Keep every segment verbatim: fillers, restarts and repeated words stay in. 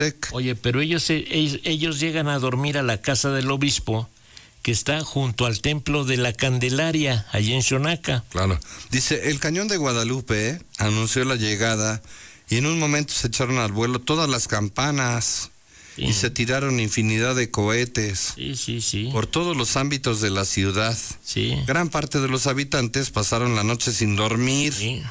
Oye, pero ellos, ellos, ellos llegan a dormir a la casa del obispo, que está junto al templo de la Candelaria, allí en Xonaca. Claro. Dice, el cañón de Guadalupe eh, anunció la llegada y en un momento se echaron al vuelo todas las campanas sí. y se tiraron infinidad de cohetes sí, sí, sí. por todos los ámbitos de la ciudad. Sí. Gran parte de los habitantes pasaron la noche sin dormir sí.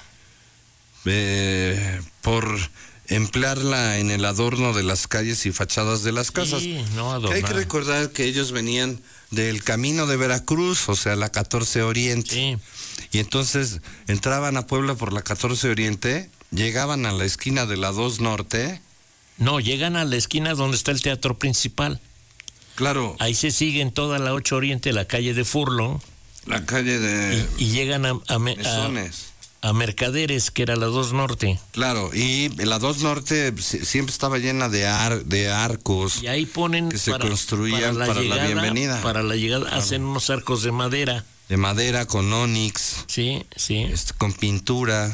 eh, por emplearla en el adorno de las calles y fachadas de las casas. Sí, no adornar. Hay que recordar que ellos venían del camino de Veracruz, o sea, la catorce Oriente. Sí. Y entonces entraban a Puebla por la catorce Oriente, llegaban a la esquina de la dos Norte. No, llegan a la esquina donde está el teatro principal. Claro. Ahí se siguen toda la ocho Oriente, la calle de Furlong. La calle de... Y, y llegan a... a, Mesones. a a Mercaderes, que era la dos Norte. Claro, y la dos Norte siempre estaba llena de ar, de arcos. Y ahí ponen que se para, construían para, la, para llegada, la bienvenida. Para la llegada, claro. hacen unos arcos de madera. De madera con onix. Sí, sí. Este, con pintura.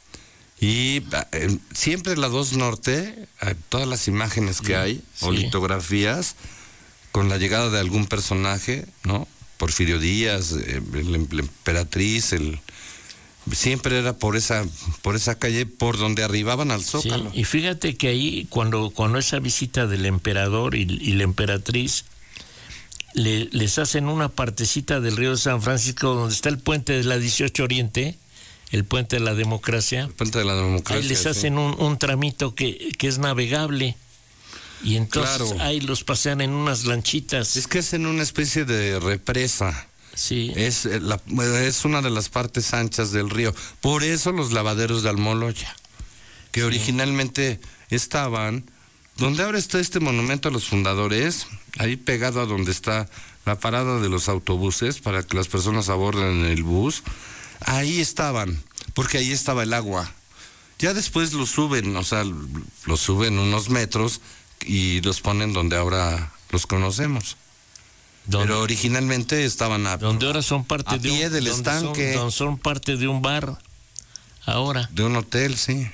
Y eh, siempre la dos Norte, eh, todas las imágenes que sí, hay, sí. o litografías, con la llegada de algún personaje, ¿no? Porfirio Díaz, eh, la emperatriz, el... siempre era por esa por esa calle por donde arribaban al Zócalo. Sí, y fíjate que ahí cuando cuando esa visita del emperador y, y la emperatriz le, les hacen una partecita del río de San Francisco donde está el puente de la dieciocho Oriente, el puente de la democracia. El puente de la democracia. Ahí les hacen sí. un, un tramito que, que es navegable. Y entonces claro. ahí los pasean en unas lanchitas. Es que es en una especie de represa. Sí. Es, la, es una de las partes anchas del río. Por eso los lavaderos de Almoloya, que sí. originalmente estaban donde ahora está este monumento a los fundadores, ahí pegado a donde está la parada de los autobuses para que las personas aborden el bus. Ahí estaban, porque ahí estaba el agua. Ya después lo suben, o sea, lo suben unos metros y los ponen donde ahora los conocemos. ¿Dónde? Pero originalmente estaban a, donde ahora son parte a de pie un, del estanque. Son, donde son parte de un bar, ahora. De un hotel, sí.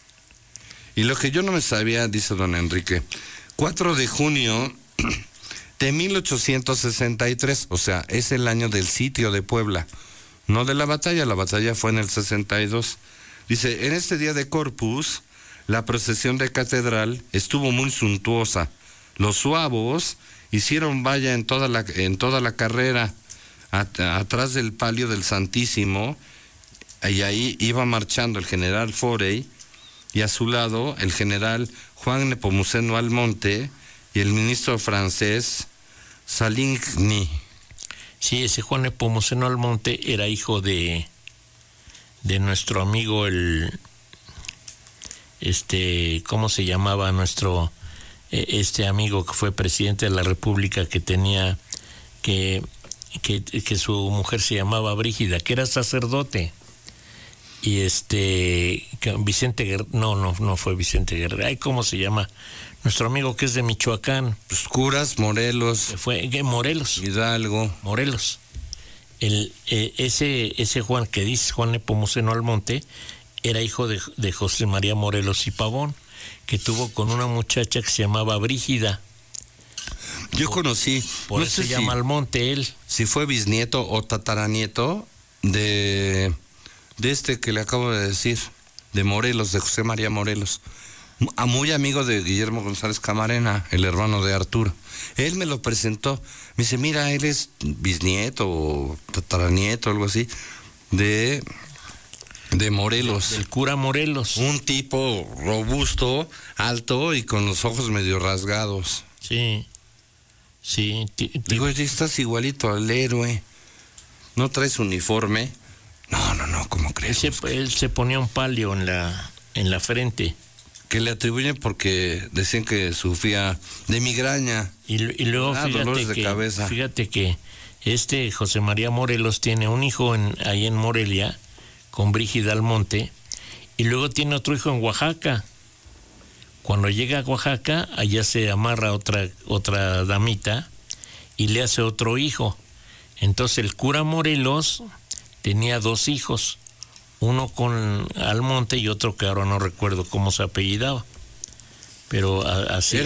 Y lo que yo no me sabía, dice don Enrique, cuatro de junio de mil ochocientos sesenta y tres, o sea, es el año del sitio de Puebla, no de la batalla, la batalla fue en el sesenta y dos. Dice, en este día de Corpus, la procesión de catedral estuvo muy suntuosa. Los suavos hicieron valla en toda la, en toda la carrera, at, atrás del palio del Santísimo, y ahí iba marchando el general Forey, y a su lado el general Juan Nepomuceno Almonte y el ministro francés Saligny. Sí, ese Juan Nepomuceno Almonte era hijo de, de nuestro amigo el, este, ¿cómo se llamaba nuestro... este amigo que fue presidente de la República, que tenía que, que que su mujer se llamaba Brígida, que era sacerdote, y este Vicente Guerrero, no no no fue Vicente Guerrero, ay, ¿cómo se llama? Nuestro amigo que es de Michoacán, pues Curas, Morelos, fue ¿qué? Morelos, Hidalgo, Morelos, el eh, ese ese Juan que dice Juan Nepomuceno Almonte era hijo de, de José María Morelos y Pavón, que tuvo con una muchacha que se llamaba Brígida. Yo conocí, por no eso sé se llama si, Almonte él. Si fue bisnieto o tataranieto de, de este que le acabo de decir, de Morelos, de José María Morelos. A muy amigo de Guillermo González Camarena, el hermano de Arturo. Él me lo presentó. Me dice, mira, él es bisnieto o tataranieto, algo así, de... de Morelos. Del cura Morelos. Un tipo robusto, alto y con los ojos medio rasgados. Sí, sí. Digo, estás igualito al héroe. ¿No traes uniforme? No, no, no, ¿cómo crees? Él se, él se ponía un palio en la, en la frente. Que le atribuyen porque decían que sufría de migraña. Y, y luego ah, fíjate, dolores de que, cabeza. fíjate que este José María Morelos tiene un hijo en, ahí en Morelia, con Brígida Almonte, y luego tiene otro hijo en Oaxaca. Cuando llega a Oaxaca, allá se amarra otra, otra damita y le hace otro hijo. Entonces el cura Morelos tenía dos hijos, uno con Almonte y otro que ahora no recuerdo cómo se apellidaba. pero a- así